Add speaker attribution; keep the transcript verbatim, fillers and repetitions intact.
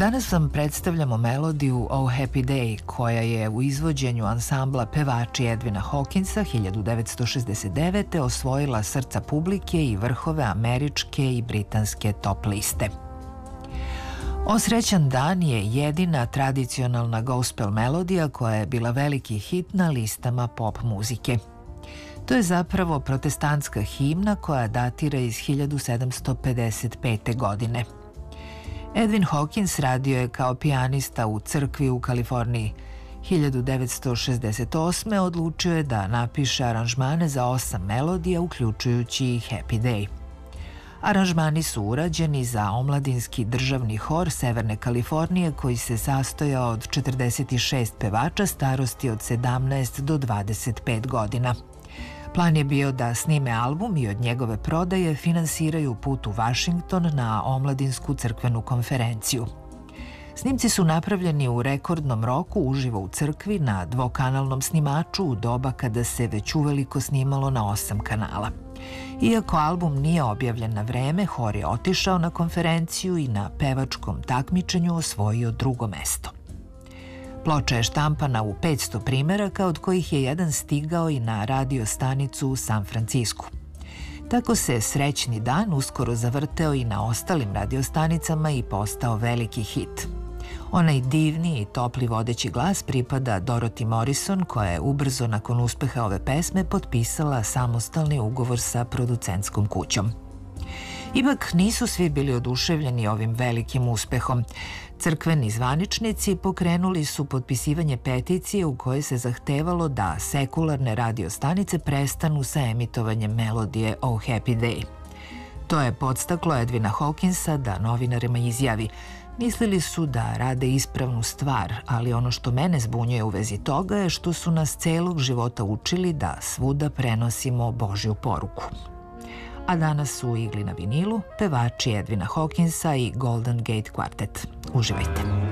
Speaker 1: Danas vam predstavljamo melodiju Oh Happy Day, koja je u izvođenju ansambla pevači Edwina Hawkinsa hiljadu devetsto šezdeset devete. osvojila srca publike i vrhove američke i britanske top liste. O srećan dan je jedina tradicionalna gospel melodija koja je bila veliki hit na listama pop muzike. To je zapravo protestantska himna koja datira iz hiljadu sedamsto pedeset pete. godine. Edwin Hawkins radio je kao pijanista u crkvi u Kaliforniji. hiljadu devetsto šezdeset osme. odlučio je da napiše aranžmane za osam melodija, uključujući i Happy Day. Aranžmani su urađeni za omladinski državni hor Severne Kalifornije, koji se sastojao od četrdeset šest pevača starosti od sedamnaest do dvadeset pet godina. Plan je bio da snime album i od njegove prodaje finansiraju put u Vašington na omladinsku crkvenu konferenciju. Snimci su napravljeni u rekordnom roku uživo u crkvi na dvokanalnom snimaču u doba kada se već uveliko snimalo na osam kanala. Iako album nije objavljen na vreme, hor je otišao na konferenciju i na pevačkom takmičenju osvojio drugo mesto. Ploča je štampana u petsto primeraka, od kojih je jedan stigao i na radio stanicu u San Francisku. Tako se Srećni dan uskoro zavrteo i na ostalim radiostanicama i postao veliki hit. Onaj divni i topli vodeći glas pripada Dorothy Morrison, koja je ubrzo nakon uspeha ove pesme potpisala samostalni ugovor sa producentskom kućom. Ipak nisu svi bili oduševljeni ovim velikim uspehom. Crkveni zvaničnici pokrenuli su potpisivanje peticije u kojoj se zahtevalo da sekularne radiostanice prestanu sa emitovanjem melodije Oh Happy Day. To je podstaklo Edwina Hawkinsa da novinarima izjavi: mislili su da rade ispravnu stvar, ali ono što mene zbunjuje u vezi toga je što su nas celog života učili da svuda prenosimo Božju poruku. A danas su u igli na vinilu pevači Edwina Hawkinsa i Golden Gate Quartet. Uživajte!